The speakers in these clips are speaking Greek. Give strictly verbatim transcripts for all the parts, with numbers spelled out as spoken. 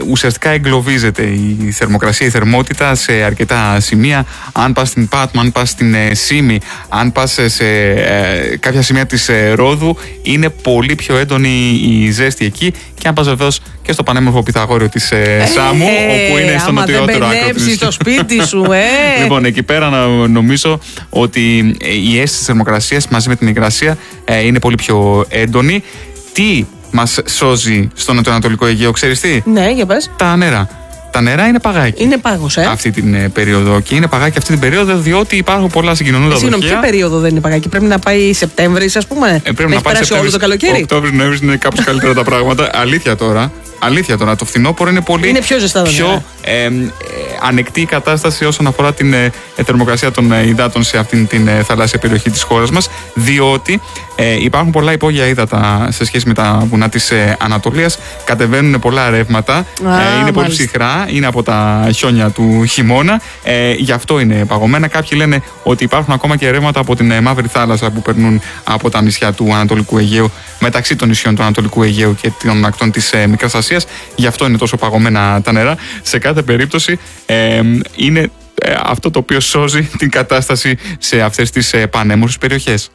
ουσιαστικά εγκλωβίζεται η θερμοκρασία, η θερμότητα σε αρκετά σημεία. Αν πας στην Πάτμο, αν πας στην ε, Σύμη, αν πας σε, σε ε, κάποια σημεία της ε, Ρόδου, είναι πολύ πιο έντονη η ζέστη εκεί. Και αν πας βεβαίως και στο πανέμορφο Πυθαγόριο της ε, Σάμου, ε, όπου είναι στο νοτιότερο άκρο της. Στο σπίτι σου, ε! Λοιπόν, εκεί πέρα νομίζω ότι η αίσθηση της θερμοκρασίας μαζί με την υγρασία ε, είναι πολύ πιο έντονη. Τι μας σώζει στο νοτιοανατολικό Αιγαίο, ξέρεις τι? Ναι, για πες. Τα νερά. Τα νερά είναι παγάκι. Είναι πάγος, ε. Αυτή την ε, περίοδο. Και είναι παγάκι αυτή την περίοδο διότι υπάρχουν πολλά συγκοινωνούντα δοχεία. Συγγνώμη, ποια περίοδο δεν είναι παγάκι? Πρέπει να πάει Σεπτέμβρη, ας πούμε. Ε, πρέπει να, να πάει περάσει όλο το καλοκαίρι. Οκτώβρη, Νοέμβρη είναι κάπως καλύτερα τα πράγματα. Αλήθεια τώρα. Αλήθεια τώρα. Το φθινόπωρο είναι πολύ είναι πιο, ζεστά, πιο ε, ε, ανεκτή η κατάσταση όσον αφορά την ε, θερμοκρασία των ε, υδάτων σε αυτήν την ε, θαλάσσια περιοχή της χώρας μας. Διότι ε, υπάρχουν πολλά υπόγεια ύδατα σε σχέση με τα βουνά της ε, Ανατολίας. Κατεβαίνουν πολλά ρεύματα. Α, ε, είναι μάλιστα. πολύ ψυχρά. Είναι από τα χιόνια του χειμώνα. Ε, γι' αυτό είναι παγωμένα. Κάποιοι λένε ότι υπάρχουν ακόμα και ρεύματα από την ε, Μαύρη Θάλασσα που περνούν από τα νησιά του Ανατολικού Αιγαίου, μεταξύ των νησιών του Ανατολικού Αιγαίου και των ακτών της ε, Μικράς Ασίας. Γι' αυτό είναι τόσο παγωμένα τα νερά. Σε κάθε περίπτωση ε, είναι ε, αυτό το οποίο σώζει την κατάσταση σε αυτές τις ε, πανέμορφες περιοχές.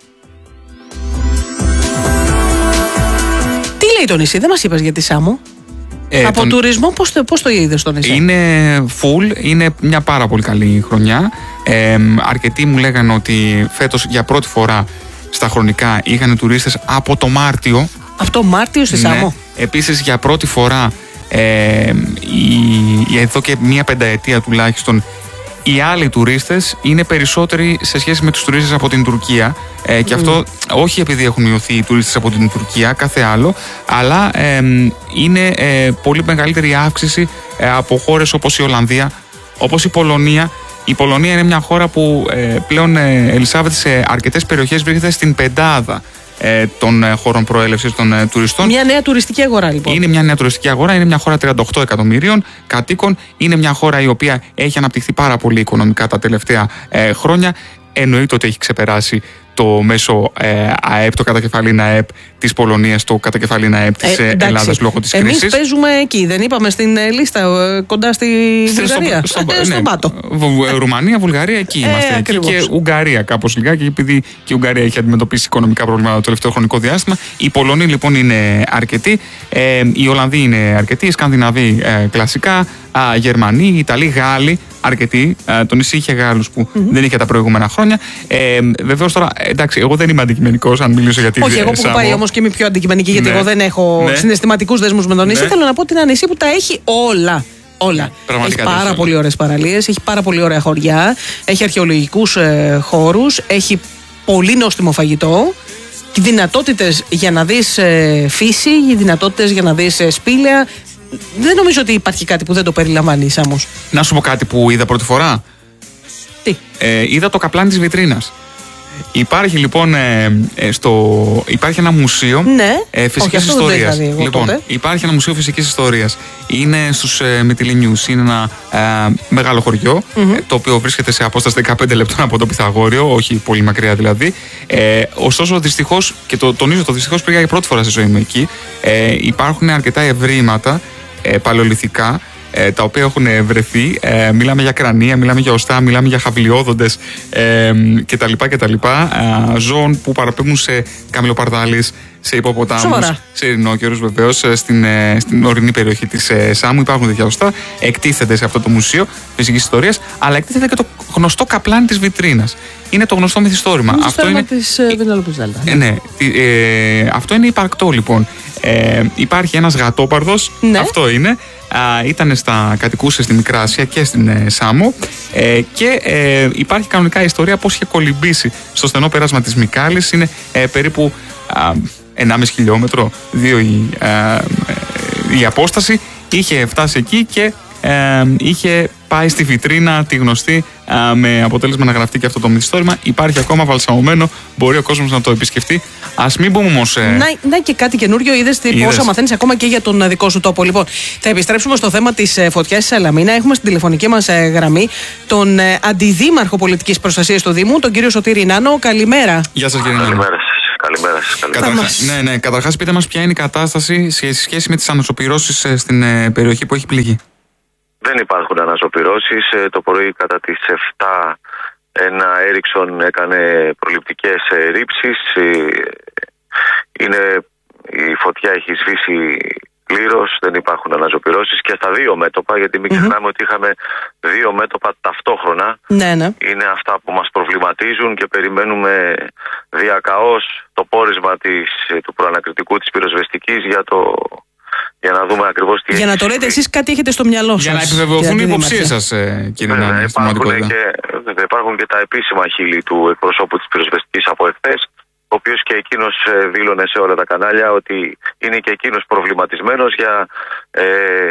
Τι λέει το νησί, δεν μας είπες για τη Σάμο? Ε, Από τον... τουρισμό πώς το, πώς το είδες το νησί? Είναι full, είναι μια πάρα πολύ καλή χρονιά. Ε, αρκετοί μου λέγανε ότι φέτος για πρώτη φορά στα χρονικά είχαν τουρίστες από το Μάρτιο. Αυτό Μάρτιο στη Σάμο. Ναι. Επίσης για πρώτη φορά ε, η, εδώ και μία πενταετία τουλάχιστον οι άλλοι τουρίστες είναι περισσότεροι σε σχέση με τους τουρίστες από την Τουρκία ε, και mm. αυτό όχι επειδή έχουν μειωθεί οι τουρίστες από την Τουρκία, κάθε άλλο, αλλά ε, είναι ε, πολύ μεγαλύτερη αύξηση ε, από χώρες όπως η Ολλανδία, όπως η Πολωνία. Η Πολωνία είναι μια χώρα που ε, πλέον ε, Ελισάβετ σε αρκετές περιοχές βρίσκεται στην πεντάδα ε, των ε, χώρων προέλευσης των ε, τουριστών. Μια νέα τουριστική αγορά λοιπόν. Είναι μια νέα τουριστική αγορά, είναι μια χώρα τριάντα οκτώ εκατομμυρίων κατοίκων, είναι μια χώρα η οποία έχει αναπτυχθεί πάρα πολύ οικονομικά τα τελευταία ε, χρόνια. Εννοείται ότι έχει ξεπεράσει το μέσο ε, ΑΕΠ, το κατακεφαλήν ΑΕΠ της Πολωνίας, το κατακεφαλήν ΑΕΠ της ε, Ελλάδας λόγω της Εμείς κρίσης. Εμείς παίζουμε εκεί, δεν είπαμε στην ε, λίστα ε, κοντά στη Βουλγαρία, στο, στο, ε, στον ναι, Πάτο. Ρουμανία, Βουλγαρία, εκεί ε, είμαστε. Εκεί και Ουγγαρία κάπως λιγάκι, επειδή και η Ουγγαρία έχει αντιμετωπίσει οικονομικά προβλήματα το τελευταίο χρονικό διάστημα. Οι Πολωνοί λοιπόν είναι αρκετοί, ε, οι Ολλανδοί είναι αρκετοί, οι Σκανδιναβοί ε, κλασικά, α, Γερμανοί, Ιταλοί, Γάλλοι. Αρκετοί. Ε, το νησί είχε Γάλλους που mm-hmm. δεν είχε τα προηγούμενα χρόνια. Ε, Βεβαίως τώρα, εντάξει, εγώ δεν είμαι αντικειμενικός, αν μιλήσω για την Όχι, εγώ που έχω πάει όμως και είμαι πιο αντικειμενική, γιατί ναι. εγώ δεν έχω ναι. συναισθηματικούς δέσμους με τον νησί. Ναι. Θέλω να πω ότι είναι ένα νησί που τα έχει όλα. Όλα. Ναι, έχει πάρα όλα. πολύ ωραίες παραλίες, έχει πάρα πολύ ωραία χωριά, έχει αρχαιολογικούς ε, χώρους, έχει πολύ νόστιμο φαγητό. Δυνατότητες για να δεις ε, φύση, δυνατότητες για να δεις ε, σπήλαια. Δεν νομίζω ότι υπάρχει κάτι που δεν το περιλαμβάνει η Σάμος. Να σου πω κάτι που είδα πρώτη φορά. Τι? Ε, είδα το καπλάνι της βιτρίνας. Υπάρχει λοιπόν ε, ε, στο, υπάρχει ένα μουσείο ναι. ε, φυσικής Όχι, ιστορίας. Εγώ, λοιπόν, τότε. υπάρχει ένα μουσείο φυσικής ιστορίας. Είναι στους ε, Μυτιληνιούς. Είναι ένα ε, μεγάλο χωριό, mm-hmm. ε, το οποίο βρίσκεται σε απόσταση δεκαπέντε λεπτών από το Πυθαγόριο, όχι πολύ μακριά δηλαδή. Ε, ωστόσο, δυστυχώς, και το τονίζω το δυστυχώς, πήγα για πρώτη φορά στη ζωή μου εκεί, ε, υπάρχουν αρκετά ευρήματα ε, παλαιολιθικά, τα οποία έχουν βρεθεί. Ε, μιλάμε για κρανία, μιλάμε για οστά, μιλάμε για χαβλιόδοντες ε, κτλ. κτλ. Ε, ζώων που παραπέμπουν σε καμιλοπαρδάλεις, σε υποποτάμους, σε ειρηνόκερους βεβαίως, στην, στην ορεινή περιοχή της ε, Σάμου. Υπάρχουν τέτοια οστά, εκτίθεται σε αυτό το μουσείο φυσικής ιστορίας, αλλά εκτίθεται και το γνωστό καπλάνι της βιτρίνας. Είναι το γνωστό μυθιστόρημα. Είναι αυτό είναι της Βινόλοπης Δέλτα. Ε, ναι, ε, αυτό είναι υπαρκτό λοιπόν. Ε, υπάρχει ένας γατόπαρδος, ναι. αυτό είναι. Ήταν στα κατοικούσε στη Μικρά Ασία και στην ε, Σάμο ε, και ε, υπάρχει κανονικά ιστορία πώς είχε κολυμπήσει στο στενό πέρασμα της Μικάλης. Είναι ε, περίπου ενάμιση χιλιόμετρο, δύο η, ε, ε, η απόσταση. Είχε φτάσει εκεί και ε, είχε πάει στη βιτρίνα τη γνωστή, α, με αποτέλεσμα να γραφτεί και αυτό το μυθιστόρημα. Υπάρχει ακόμα βαλσαμωμένο, μπορεί ο κόσμος να το επισκεφτεί. Ας μην πούμε όμως. Ε... Να, να και κάτι καινούριο, είδες πόσα μαθαίνεις ακόμα και για τον δικό σου τόπο. Λοιπόν, θα επιστρέψουμε στο θέμα της φωτιάς στη Σαλαμίνα. Έχουμε στην τηλεφωνική μας γραμμή τον ε, Αντιδήμαρχο Πολιτικής Προστασίας του Δήμου, τον κύριο Σωτήρη Νάνο. Καλημέρα. Γεια σας, κύριε Νάνο. Καλημέρα σας. Καλημέρα σας. Καταρχάς, ναι, ναι. Καταρχάς, πείτε μας ποια είναι η κατάσταση σε σχέση με τις αναζωπυρώσεις στην ε, περιοχή που έχει πληγεί. Δεν υπάρχουν αναζωπυρώσεις. Ε, το πρωί κατά τις εφτά ένα Ericsson έκανε προληπτικές ε, ρήψεις. Ε, είναι, η φωτιά έχει σβήσει πλήρως, δεν υπάρχουν αναζωπυρώσεις και στα δύο μέτωπα, γιατί μην ξεχνάμε mm-hmm. ότι είχαμε δύο μέτωπα ταυτόχρονα. Ναι, ναι. Είναι αυτά που μας προβληματίζουν και περιμένουμε διακαώς το πόρισμα της, του προανακριτικού της πυροσβεστικής για, το, για να δούμε ακριβώς τι. Για να το λέτε εσείς, κάτι έχετε στο μυαλό σας. Για να επιβεβαιωθούν οι υποψίες σας, κύριε Νάνη. Υπάρχουν, υπάρχουν και τα επίσημα χείλη του εκπροσώπου της πυροσβεστικής από εχθές, ο οποίος και εκείνος δήλωνε σε όλα τα κανάλια ότι είναι και εκείνος προβληματισμένος για ε,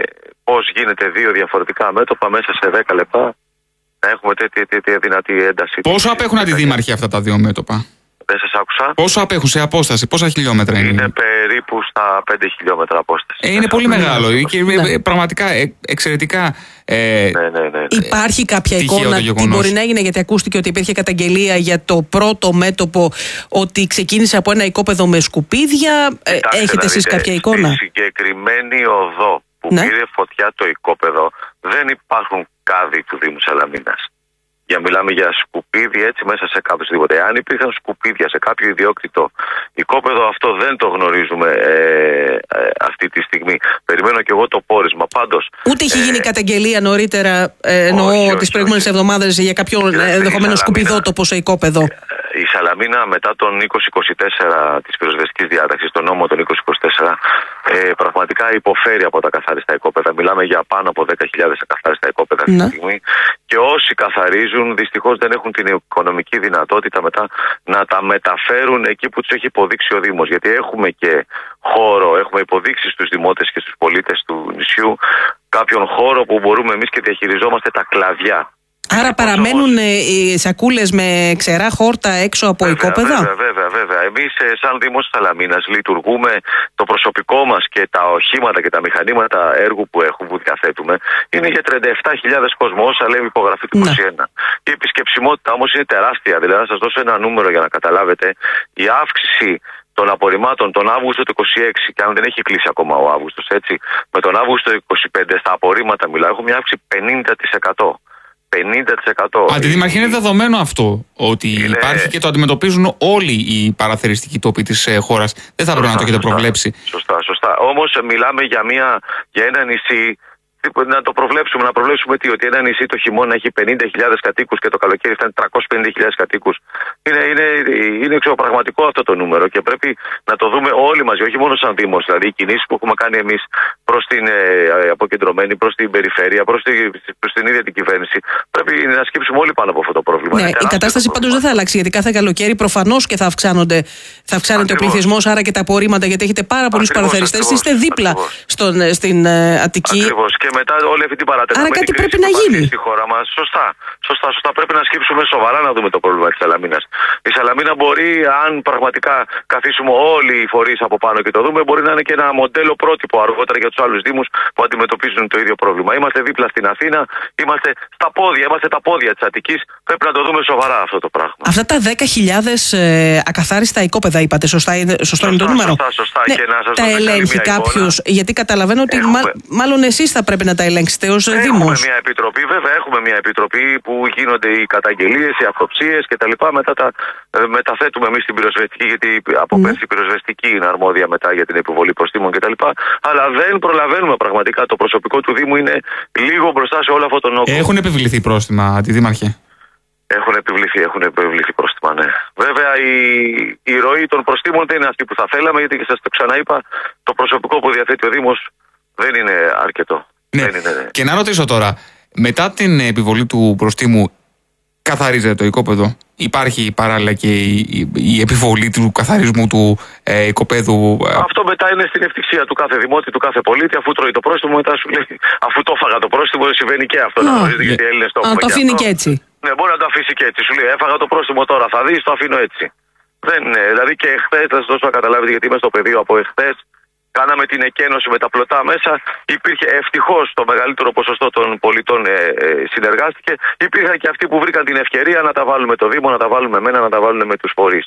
πώς γίνεται δύο διαφορετικά μέτωπα μέσα σε δέκα λεπτά να έχουμε τέτοια, τέτοια δυνατή ένταση. Πόσο απέχουν αντιδήμαρχοι αυτά τα δύο μέτωπα? Δεν σας άκουσα. Πόσο απέχουν σε απόσταση, πόσα χιλιόμετρα είναι? Είναι περίπου στα πέντε χιλιόμετρα απόσταση. Ε, είναι πολύ μεγάλο και ναι. πραγματικά ε, εξαιρετικά. Ε, ναι, ναι, ναι, ναι. Υπάρχει κάποια εικόνα τι μπορεί να έγινε? Γιατί ακούστηκε ότι υπήρχε καταγγελία για το πρώτο μέτωπο, ότι ξεκίνησε από ένα οικόπεδο με σκουπίδια. Ε, έχετε εσείς κάποια εικόνα? Στη συγκεκριμένη οδό που ναι. πήρε φωτιά το οικόπεδο δεν υπάρχουν κάδοι του Δήμου Σαλαμίνας. Για μιλάμε για σκουπίδι έτσι μέσα σε κάποιο τίποτα. Αν υπήρχαν σκουπίδια σε κάποιο ιδιόκτητο οικόπεδο, αυτό δεν το γνωρίζουμε ε, ε, αυτή τη στιγμή. Περιμένω και εγώ το πόρισμα. Πάντως. Ούτε έχει ε, γίνει καταγγελία νωρίτερα, ε, εννοώ τις προηγούμενες εβδομάδες, για κάποιο ενδεχομένο σκουπιδότοπο σε οικόπεδο. Η Σαλαμίνα μετά τον είκοσι είκοσι τέσσερα της πυροσβεστικής διάταξης, τον νόμο τον είκοσι είκοσι τέσσερα, ε, πραγματικά υποφέρει από τα καθάριστα οικόπεδα. Μιλάμε για πάνω από δέκα χιλιάδες καθάριστα οικόπεδα αυτή τη στιγμή. Και όσοι καθαρίζουν δυστυχώς δεν έχουν την οικονομική δυνατότητα μετά να τα μεταφέρουν εκεί που τους έχει υποδείξει ο Δήμος. Γιατί έχουμε και χώρο, έχουμε υποδείξει στους δημότες και στους πολίτες του νησιού κάποιον χώρο που μπορούμε εμείς και διαχειριζόμαστε τα κλαδιά. Άρα παραμένουν οι σακούλες με ξερά χόρτα έξω από βέβαια, οικόπεδα. Βέβαια, βέβαια, βέβαια. Εμείς σαν Δήμος Σαλαμίνας λειτουργούμε, το προσωπικό μας και τα οχήματα και τα μηχανήματα έργου που έχουμε, που διαθέτουμε, είναι για τριάντα επτά χιλιάδες κόσμο, όσα λέει η υπογραφή του είκοσι ένα. Η επισκεψιμότητα όμως είναι τεράστια. Δηλαδή, να σας δώσω ένα νούμερο για να καταλάβετε, η αύξηση των απορριμμάτων τον Αύγουστο του είκοσι έξι, και αν δεν έχει κλείσει ακόμα ο Αύγουστος, έτσι, με τον Αύγουστο του είκοσι πέντε στα απορρίμματα μιλάω, έχουμε μια αύξηση πενήντα τοις εκατό. πενήντα τοις εκατό. Αντιδήμαρχε, είναι δεδομένο αυτό ότι είναι... υπάρχει και το αντιμετωπίζουν όλοι οι παραθεριστικοί τόποι της ε, χώρας. Δεν θα πρέπει να το έχετε προβλέψει. Σωστά, σωστά. Όμως μιλάμε για, μια, για ένα νησί. Να το προβλέψουμε, να προβλέψουμε τι, ότι ένα νησί το χειμώνα έχει πενήντα χιλιάδες κατοίκους και το καλοκαίρι φτάνει τριακόσιες πενήντα χιλιάδες κατοίκους. Είναι, είναι, είναι εξωπραγματικό αυτό το νούμερο και πρέπει να το δούμε όλοι μαζί, όχι μόνο σαν Δήμος. Δηλαδή, οι κινήσεις που έχουμε κάνει εμείς προς την ε, αποκεντρωμένη, προς την περιφέρεια, προς, τη, προς την ίδια την κυβέρνηση, πρέπει να σκύψουμε όλοι πάνω από αυτό το πρόβλημα. Ναι, η κατάσταση πάντως δεν θα αλλάξει, γιατί κάθε καλοκαίρι προφανώς και θα, αυξάνονται, θα αυξάνεται ακριβώς ο πληθυσμός, άρα και τα απορρίμματα, γιατί έχετε πάρα πολλούς παραθεριστές. Είστε δίπλα στον, στην ε, Αττική. Ακριβώς. Και μετά όλη αυτή την παρατεταμένη άρα κάτι κρίση πρέπει που να γίνει στη χώρα μας. Σωστά, σωστά, σωστά. Πρέπει να σκύψουμε σοβαρά να δούμε το πρόβλημα της Σαλαμίνας. Η Σαλαμίνα μπορεί, αν πραγματικά καθίσουμε όλοι οι φορείς από πάνω και το δούμε, μπορεί να είναι και ένα μοντέλο πρότυπο αργότερα για τους άλλους δήμους που αντιμετωπίζουν το ίδιο πρόβλημα. Είμαστε δίπλα στην Αθήνα, είμαστε στα πόδια, είμαστε τα πόδια της Αττικής. Πρέπει να το δούμε σοβαρά αυτό το πράγμα. Αυτά τα δέκα χιλιάδες ε, ακαθάριστα οικόπεδα, είπατε, σωστά, είναι, σωστό σωστά, είναι το νούμερο. Σωστά, σωστά. Ναι, και να σας τα ελέγχει κάποιος, γιατί καταλαβαίνω ότι έχουμε... μα, μάλλον εσείς θα πρέπει να τα ελέγξετε ως Δήμος. Έχουμε μια επιτροπή, βέβαια, έχουμε μια επιτροπή που γίνονται οι καταγγελίες, οι αυτοψίες κτλ. Μετά τα ε, μεταθέτουμε εμείς στην πυροσβεστική, γιατί από mm. πέρσι η πυροσβεστική είναι αρμόδια μετά για την επιβολή προστίμων κτλ. Αλλά δεν προλαβαίνουμε πραγματικά. Το προσωπικό του Δήμου είναι λίγο μπροστά σε όλο αυτό τον όγκο. Έχουν επιβληθεί πρόστιμα, Αντιδήμαρχε? Έχουν επιβληθεί, έχουν επιβληθεί πρόστιμα, ναι. Βέβαια η, η ροή των προστίμων δεν είναι αυτή που θα θέλαμε, γιατί και σας το ξαναείπα, το προσωπικό που διαθέτει ο Δήμος δεν είναι αρκετό. Ναι. Δεν είναι, ναι. Και να ρωτήσω τώρα, μετά την επιβολή του προστίμου, καθαρίζεται το οικόπεδο? Υπάρχει παράλληλα και η, η, η επιβολή του καθαρισμού του ε, οικοπαίδου? Αυτό μετά είναι στην ευτυχία του κάθε δημότη, του κάθε πολίτη. Αφού τρώει το πρόστιμο, μετά σου λέει, αφού το έφαγα το πρόστιμο, συμβαίνει και αυτό. Oh. Να γνωρίζετε, γιατί οι Έλληνες το έχουμε. Α, το αφήνει και έτσι. Ναι, μπορεί να το αφήσει και έτσι. Σου λέει, έφαγα το πρόστιμο τώρα, θα δεις, το αφήνω έτσι. Δεν είναι. Δηλαδή και εχθές, θα σας δώσω να καταλάβετε, γιατί είμαι στο πεδίο από εχθές. Κάναμε την εκένωση με τα πλωτά μέσα. Υπήρχε ευτυχώς το μεγαλύτερο ποσοστό των πολιτών ε, ε, συνεργάστηκε. Υπήρχαν και αυτοί που βρήκαν την ευκαιρία να τα βάλουν με το Δήμο, να τα βάλουν με μένα, να τα βάλουν με τους φορείς.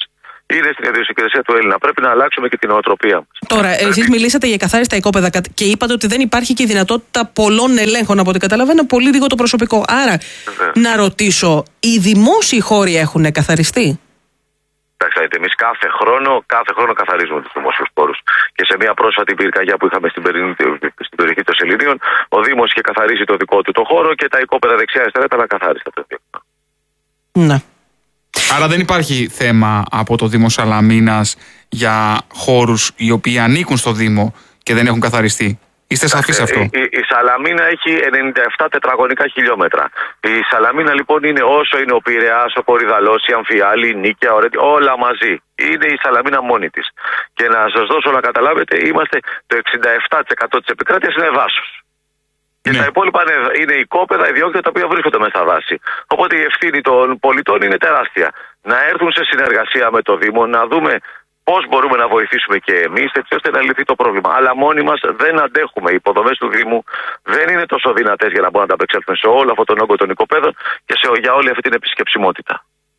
είναι στην ιδιοσυγκρισία του Έλληνα. Πρέπει να αλλάξουμε και την νοοτροπία μας. Τώρα, εσείς μιλήσατε για καθάριστα οικόπεδα και είπατε ότι δεν υπάρχει και η δυνατότητα πολλών ελέγχων, από ό,τι καταλαβαίνω, πολύ λίγο το προσωπικό. Άρα, Βεβαίως. να ρωτήσω, οι δημόσιοι χώροι έχουν καθαριστεί? Εντάξει, εμείς κάθε χρόνο, κάθε χρόνο καθαρίζουμε τους δημόσιους χώρους. Και σε μια πρόσφατη πυρκαγιά που είχαμε στην, περι... στην περιοχή των Σεληνίων, ο Δήμος είχε καθαρίσει το δικό του το χώρο και τα οικόπεδα δεξιά-αριστερά ήταν ακαθάριστα. Ναι. Άρα δεν υπάρχει θέμα από το Δήμο Σαλαμίνας για χώρους οι οποίοι ανήκουν στο Δήμο και δεν έχουν καθαριστεί. Είστε σαφείς αυτό? Η, η, η Σαλαμίνα έχει ενενήντα επτά τετραγωνικά χιλιόμετρα. Η Σαλαμίνα λοιπόν είναι όσο είναι ο Πειραιάς, ο Κορυδαλός, η Αμφιάλη, η Νίκαια, Ορέτη, όλα μαζί. Είναι η Σαλαμίνα μόνη της. Και να σας δώσω να καταλάβετε, είμαστε το εξήντα επτά τοις εκατό της επικράτειας είναι δάσος. Και ναι. τα υπόλοιπα είναι οικόπεδα, ιδιόκτητα τα οποία βρίσκονται μέσα στα δάση. Οπότε η ευθύνη των πολιτών είναι τεράστια. Να έρθουν σε συνεργασία με το Δήμο, να δούμε πώς μπορούμε να βοηθήσουμε και εμείς, έτσι ώστε να λυθεί το πρόβλημα. Αλλά μόνοι μας δεν αντέχουμε. Οι υποδομές του Δήμου δεν είναι τόσο δυνατές για να μπορούμε να ανταπεξέλθουμε σε όλο αυτόν τον όγκο των οικοπαίδων και σε, για όλη αυτή την επισκεψιμότητα.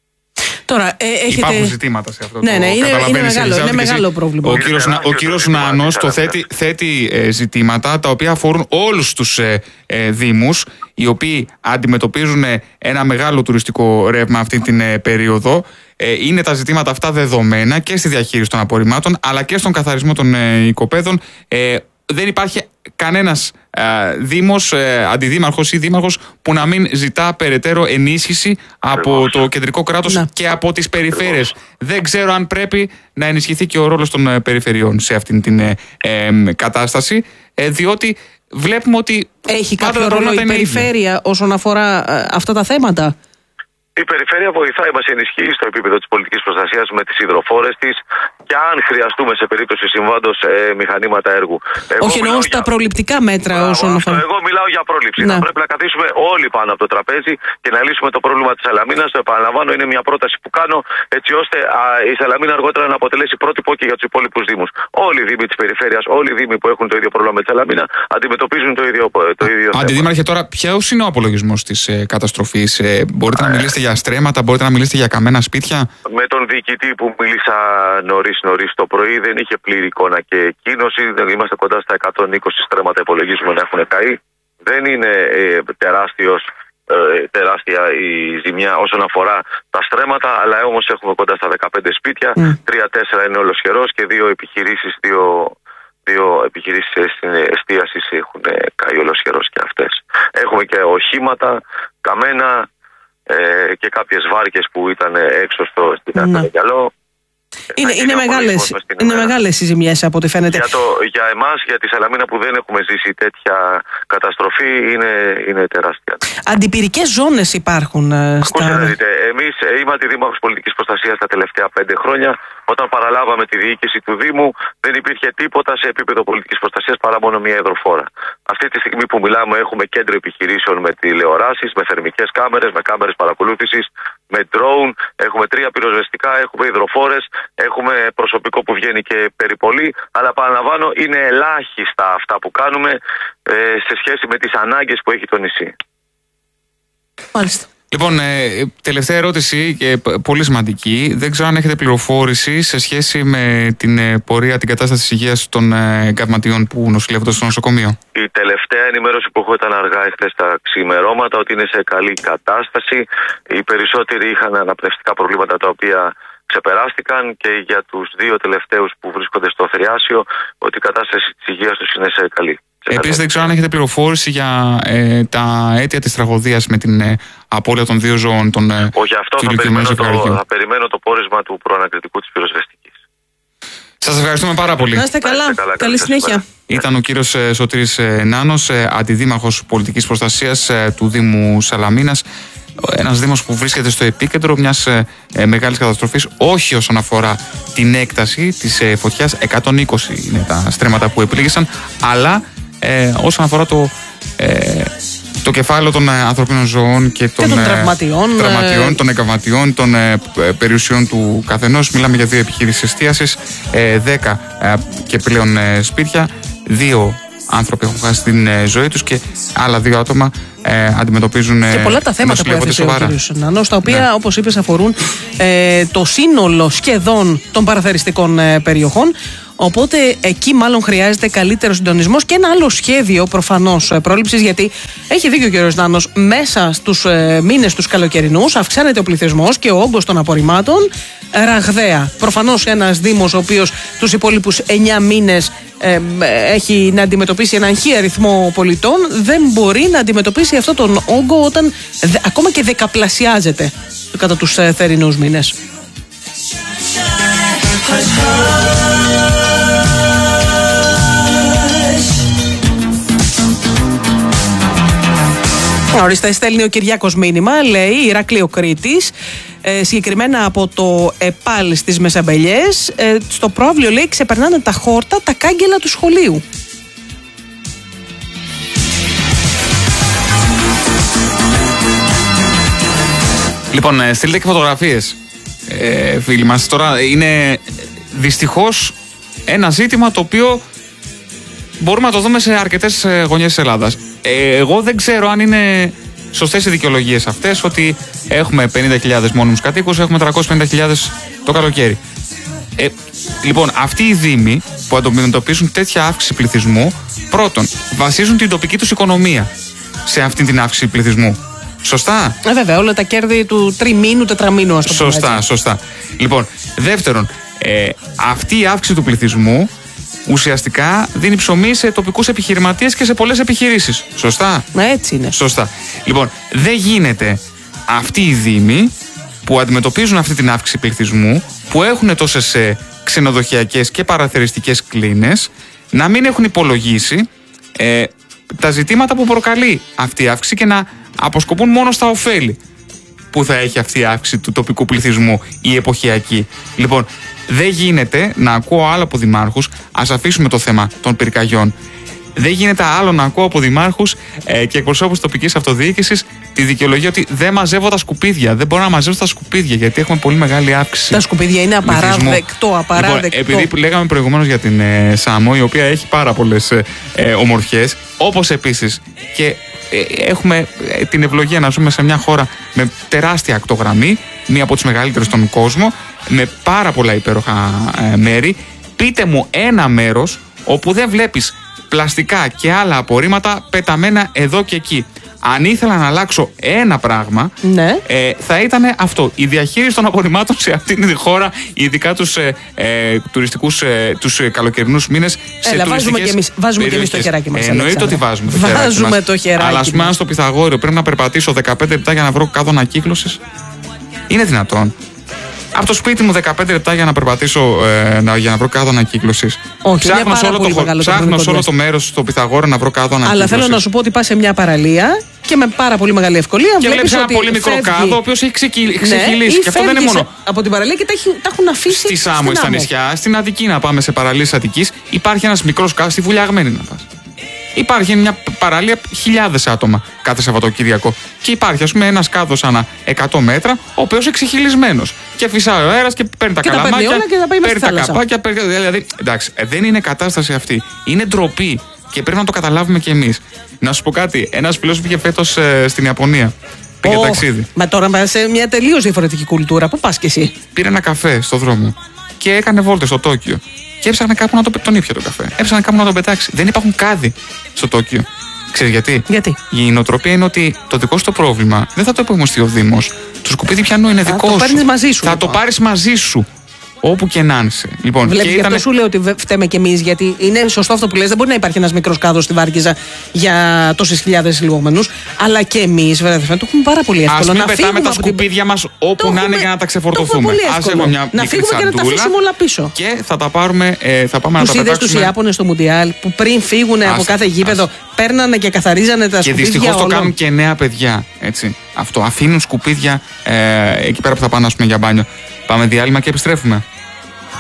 Τώρα, ε, έχετε... Υπάρχουν ζητήματα σε αυτό. Ναι, το ναι, είναι, είναι, μεγάλο, είναι μεγάλο πρόβλημα. Ο κύριος, ο κύριος Νάνος το θέτει, θέτει ε, ζητήματα τα οποία αφορούν όλους τους ε, ε, δήμους, οι οποίοι αντιμετωπίζουν ένα μεγάλο τουριστικό ρεύμα αυτή την ε, περίοδο. Ε, είναι τα ζητήματα αυτά δεδομένα και στη διαχείριση των απορριμμάτων, αλλά και στον καθαρισμό των ε, οικοπαίδων. Ε, δεν υπάρχει κανένας ε, δήμος, ε, αντιδήμαρχος ή δήμαρχος που να μην ζητά περαιτέρω ενίσχυση από το κεντρικό κράτος να. και από τις περιφέρειες. Δεν ξέρω αν πρέπει να ενισχυθεί και ο ρόλος των ε, περιφερειών σε αυτήν την ε, ε, κατάσταση, ε, διότι βλέπουμε ότι έχει κάποιο ρόλο η περιφέρεια ίδια. όσον αφορά ε, αυτά τα θέματα? Η περιφέρεια βοηθάει, μας ενισχύει στο επίπεδο της πολιτικής προστασίας με τις υδροφόρες της και αν χρειαστούμε σε περίπτωση συμβάντος ε, μηχανήματα έργου. Εγώ Όχι, εννοώ στα για... προληπτικά μέτρα Μπράβο, όσον αφορά. Εγώ μιλάω για πρόληψη. Να. Θα πρέπει να καθίσουμε όλοι πάνω από το τραπέζι και να λύσουμε το πρόβλημα της Σαλαμίνας. Το επαναλαμβάνω, είναι μια πρόταση που κάνω έτσι ώστε α, η Σαλαμίνα αργότερα να αποτελέσει πρότυπο και για τους υπόλοιπους δήμους. Όλοι οι δήμοι της περιφέρειας, όλοι οι δήμοι που έχουν το ίδιο πρόβλημα με τη Σαλαμίνα αντιμετωπίζουν το ίδιο, το ίδιο θέμα. Αντιδήμαρχε, τώρα ποιος είναι ο απολογισμός της ε, καταστροφής? Ε, μπορείτε να μιλήσετε για στρέμματα, μπορείτε να μιλήσετε για καμένα σπίτια? Με τον διοικητή που μίλησα νωρίς νωρίς το πρωί δεν είχε πλήρη εικόνα και εκκίνωση. Είμαστε κοντά στα εκατόν είκοσι στρέμματα, υπολογίζουμε να έχουν καεί. Δεν είναι ε, τεράστιος, ε, τεράστια η ζημιά όσον αφορά τα στρέμματα, αλλά όμως έχουμε κοντά στα δεκαπέντε σπίτια. Τρία τέσσερα mm. είναι ολοσχερός και δύο επιχειρήσεις, δύο, δύο επιχειρήσεις εστίασης έχουν καεί ολοσχερός και αυτές. Έχουμε και οχήματα καμένα ε, και κάποιες βάρκες που ήταν έξω στο, στην Αττικαλό. Είναι, είναι, μεγάλες, είναι μεγάλες οι ζημιές από ό,τι φαίνεται. Για, το, για εμάς, για τη Σαλαμίνα που δεν έχουμε ζήσει τέτοια καταστροφή, είναι, είναι τεράστια. Αντιπυρικές ζώνες υπάρχουν στα... Ακούστε να δείτε, εμείς είμαι αντιδήμαρχος πολιτικής προστασίας τα τελευταία πέντε χρόνια. Όταν παραλάβαμε τη διοίκηση του Δήμου, δεν υπήρχε τίποτα σε επίπεδο πολιτικής προστασίας παρά μόνο μια υδροφόρα. Αυτή τη στιγμή που μιλάμε, έχουμε κέντρο επιχειρήσεων με τηλεοράσεις, με θερμικές κάμερες, με κάμερες παρακολούθησης, με drone, έχουμε τρία πυροσβεστικά, έχουμε υδροφόρες, έχουμε προσωπικό που βγαίνει και περιπολεί, αλλά παραλαμβάνω είναι ελάχιστα αυτά που κάνουμε ε, σε σχέση με τις ανάγκες που έχει το νησί. Μάλιστα. Λοιπόν, ε, τελευταία ερώτηση και πολύ σημαντική. Δεν ξέρω αν έχετε πληροφόρηση σε σχέση με την ε, πορεία, την κατάσταση της υγείας των ε, εγκαυματιών που νοσηλεύονται στο νοσοκομείο. Η τελευταία ενημέρωση που έχω ήταν αργά εχθές τα ξημερώματα ότι είναι σε καλή κατάσταση. Οι περισσότεροι είχαν αναπνευστικά προβλήματα τα οποία ξεπεράστηκαν και για τους δύο τελευταίους που βρίσκονται στο Θριάσιο ότι η κατάσταση της υγείας τους είναι σε καλή. Επίσης, δεν ξέρω αν έχετε πληροφόρηση για ε, τα αίτια της τραγωδίας με την ε, απώλεια των δύο ζώων. Των, ε, Όχι, αυτό θα περιμένω, το, θα περιμένω το πόρισμα του προανακριτικού της πυροσβεστικής. Σας ευχαριστούμε πάρα πολύ. Να είστε καλά. καλά. Καλή συνέχεια. Ήταν ο κύριος ε, Σωτήρης ε, Νάνος, ε, αντιδήμαρχος πολιτικής προστασίας ε, του Δήμου Σαλαμίνας. Ένας δήμος που βρίσκεται στο επίκεντρο μιας ε, ε, μεγάλης καταστροφής, όχι όσον αφορά την έκταση της ε, φωτιάς, εκατόν είκοσι είναι τα στρέμματα που επλήγησαν, αλλά ε, όσον αφορά το, ε, το κεφάλαιο των ε, ανθρωπίνων ζωών και των, και των τραυματιών, ε, τραυματιών, των εγκαυματιών, των ε, περιουσιών του καθενός. Μιλάμε για δύο επιχειρήσεις εστίασης, ε, δέκα ε, και πλέον ε, σπίτια, δύο άνθρωποι έχουν χάσει την ε, ζωή τους και άλλα δύο άτομα ε, αντιμετωπίζουν. Και πολλά τα θέματα που έθεσε ο κ. Νάνος, τα οποία, ναι, όπως είπες, αφορούν ε, το σύνολο σχεδόν των παραθεριστικών ε, περιοχών. Οπότε εκεί μάλλον χρειάζεται καλύτερο συντονισμός και ένα άλλο σχέδιο προφανώς πρόληψης, γιατί έχει δίκιο ο κ. Νάνος, μέσα στους ε, μήνες τους καλοκαιρινούς αυξάνεται ο πληθυσμός και ο όγκος των απορριμμάτων ραγδαία. Προφανώς ένας Δήμος ο οποίος τους υπόλοιπους εννιά μήνες ε, έχει να αντιμετωπίσει έναν χι αριθμό πολιτών, δεν μπορεί να αντιμετωπίσει αυτόν τον όγκο όταν δε, ακόμα και δεκαπλασιάζεται κατά τους ε, θερινούς μήνες. Ορίστε, στέλνει ο Κυριάκος μήνυμα, λέει Ηράκλειο Κρήτης, ε, συγκεκριμένα από το ΕΠΑΛ στις Μεσαμπελιές. Ε, στο πρόβλιο, λέει, ξεπερνάνε τα χόρτα τα κάγκελα του σχολείου. Λοιπόν, στείλτε και φωτογραφίες, ε, φίλοι μας. Τώρα είναι δυστυχώς ένα ζήτημα το οποίο μπορούμε να το δούμε σε αρκετές γωνιές της Ελλάδας. Ε, εγώ δεν ξέρω αν είναι σωστές οι δικαιολογίες αυτές, ότι έχουμε πενήντα χιλιάδες μόνιμους κατοίκους, έχουμε τριακόσιες πενήντα χιλιάδες το καλοκαίρι. Ε, λοιπόν, αυτοί οι δήμοι που αντιμετωπίζουν τέτοια αύξηση πληθυσμού, πρώτον, βασίζουν την τοπική τους οικονομία σε αυτή την αύξηση πληθυσμού. Σωστά. Ε, βέβαια, όλα τα κέρδη του τριμήνου, τετραμήνου, ας το πούμε. Σωστά, έτσι. σωστά. Λοιπόν, δεύτερον, ε, αυτή η αύξηση του πληθυσμού ουσιαστικά δίνει ψωμί σε τοπικούς επιχειρηματίες και σε πολλές επιχειρήσεις. Σωστά. Έτσι είναι. Σωστά. Λοιπόν, δεν γίνεται αυτοί οι δήμοι που αντιμετωπίζουν αυτή την αύξηση πληθυσμού, που έχουν τόσες ε, ξενοδοχειακές και παραθεριστικές κλίνες, να μην έχουν υπολογίσει ε, τα ζητήματα που προκαλεί αυτή η αύξηση και να αποσκοπούν μόνο στα ωφέλη που θα έχει αυτή η αύξηση του τοπικού πληθυσμού, η εποχιακή. Λοιπόν, δεν γίνεται να ακούω άλλο από δημάρχους, ας αφήσουμε το θέμα των πυρκαγιών. Δεν γίνεται άλλο να ακούω από δημάρχους ε, και εκπροσώπους τοπικής αυτοδιοίκησης τη δικαιολογία ότι δεν μαζεύω τα σκουπίδια. Δεν μπορώ να μαζεύω τα σκουπίδια γιατί έχουμε πολύ μεγάλη αύξηση. Τα σκουπίδια είναι απαράδεκτο, απαράδεκτο. Λοιπόν, επειδή λέγαμε προηγουμένως για την ε, Σάμο, η οποία έχει πάρα πολλές ε, ε, ομορφιές, όπως επίσης και ε, έχουμε ε, την ευλογία να ζούμε σε μια χώρα με τεράστια ακτογραμμή, μία από τις μεγαλύτερες στον κόσμο, με πάρα πολλά υπέροχα ε, μέρη. Πείτε μου ένα μέρος όπου δεν βλέπεις πλαστικά και άλλα απορρίμματα πεταμένα εδώ και εκεί. Αν ήθελα να αλλάξω ένα πράγμα, ναι, ε, θα ήταν αυτό. Η διαχείριση των απορριμμάτων σε αυτήν τη χώρα, ειδικά τους ε, ε, τουριστικούς, ε, τους ε, καλοκαιρινούς μήνες. Έλα, σε βάζουμε και εμείς, βάζουμε και εμείς το χεράκι μας. Ε, εννοείται ότι βάζουμε το βάζουμε χεράκι μας. Το χεράκι Αλλά ας πούμε, αν στο Πυθαγόριο πρέπει να περπατήσω δεκαπέντε λεπτά για να βρω κάδο ανακύκλωσης, είναι δυνατόν? Από το σπίτι μου δεκαπέντε λεπτά για να περπατήσω, ε, να, για να βρω κάδο ανακύκλωσης. Όχι, ψάχνω σε όλο, το, ψάχνω σε όλο το μέρος στο Πυθαγόριο να βρω κάδο ανακύκλωσης. Αλλά θέλω να σου πω ότι πας σε μια παραλία και με πάρα πολύ μεγάλη ευκολία και βλέπεις ένα πολύ μικρό φεύγει... κάδο, ο οποίος έχει ξεκυλήσει. Ναι, και αυτό δεν είναι μόνο. Από την παραλία και τα, έχει, τα έχουν αφήσει. Στη Σάμο ή στα νησιά, στην Αττική, να πάμε σε παραλίες Αττικής, υπάρχει ένας μικρός κάδος, στη Βουλιαγμένη να πας. Υπάρχει μια παραλία χιλιάδες άτομα κάθε Σαββατοκύριακο. Και υπάρχει, ας πούμε, ένας κάδος ανά εκατό μέτρα, ο οποίος είναι εξεχυλισμένος. Και φυσάει ο αέρας και παίρνει τα και καλαμάκια, τα και τα πάει παίρνει τα καπάκια. Παίρνει... Δηλαδή, εντάξει, δεν είναι κατάσταση αυτή. Είναι ντροπή και πρέπει να το καταλάβουμε κι εμείς. Να σου πω κάτι, ένας φίλος πήγε φέτος ε, στην Ιαπωνία. Πήγε oh, ταξίδι. Μα τώρα πας σε μια τελείως διαφορετική κουλτούρα. Πού πας κι εσύ? Πήρε ένα καφέ στο δρόμο και έκανε βόλτες στο Τόκιο. Και έψαχνε κάπου να το, τον ήπια το καφέ. Έψαχνε κάπου να τον πετάξει. Δεν υπάρχουν κάδοι στο Τόκιο. Ξέρεις γιατί? Γιατί? Η νοοτροπία είναι ότι το δικό σου το πρόβλημα δεν θα το υπομειστεί ο Δήμος. Το σκουπίδι πιανού είναι δικό σου. Θα το πάρεις μαζί σου. Θα λοιπόν. το πάρεις μαζί σου. Όπου και να είσαι. Λοιπόν, Βλέπεις, και γι' αυτό ήταν... σου λέω ότι φταίμε κι εμείς, γιατί είναι σωστό αυτό που λες. Δεν μπορεί να υπάρχει ένας μικρός κάδος στη Βάρκιζα για τόσες χιλιάδες λιγόμενους. Αλλά και εμείς, βέβαια, το έχουμε πάρα πολύ εύκολο. Ας μην να πετάμε τα σκουπίδια την... μας όπου να είναι για να τα ξεφορτωθούμε. Ας έχουμε μια να φύγουμε και να τα αφήσουμε όλα πίσω. Και θα τα πάρουμε, ε, θα πάμε τους να τα πετάξουμε. Τους είδες τους Ιάπωνες στο Μουντιάλ που πριν φύγουν από κάθε γήπεδο παίρνανε και καθαρίζανε τα σκουπίδια. Και δυστυχώς το κάνουν και νέα παιδιά. Αυτό. Αφήνουν σκουπίδια εκεί πέρα που θα πάνε για μπάνιο. Πάμε διάλειμμα και επιστρέφουμε.